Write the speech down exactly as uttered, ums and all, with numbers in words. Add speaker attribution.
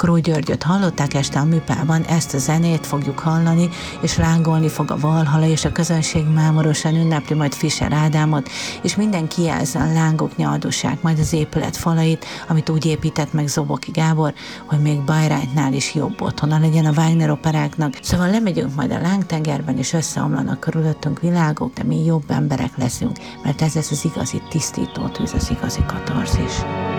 Speaker 1: Kró Györgyöt hallották, este a Műpában ezt a zenét fogjuk hallani, és lángolni fog a Valhalla, és a közönség mámorosan ünnepli majd Fischer Ádámot, és mindenki jelzi a lángok nyaldossák majd az épület falait, amit úgy épített meg Zoboki Gábor, hogy még Bayreuth-nál is jobb otthona legyen a Wagner operáknak. Szóval lemegyünk majd a lángtengerben, és összeomlanak körülöttünk világok, de mi jobb emberek leszünk, mert ez lesz az igazi tisztító tűz, az igazi katarzis.